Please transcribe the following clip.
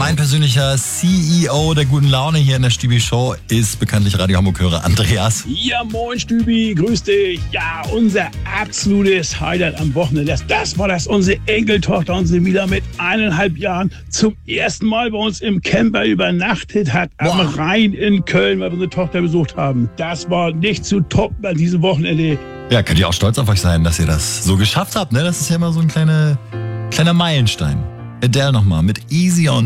mein persönlicher CEO der guten Laune hier in der Stübi-Show ist bekanntlich Radio Hamburg-Hörer Andreas. Ja, moin Stübi, grüß dich. Ja, unser absolutes Highlight am Wochenende. Das war das, unsere Enkeltochter, unsere wieder mit 1,5 Jahren zum ersten Mal bei uns im Camper übernachtet hat. Am Rhein in Köln, weil wir unsere Tochter besucht haben. Das war nicht zu toppen an diesem Wochenende. Ja, könnt ihr auch stolz auf euch sein, dass ihr das so geschafft habt, ne? Das ist ja immer so ein kleiner Meilenstein. Adele nochmal mit Easy on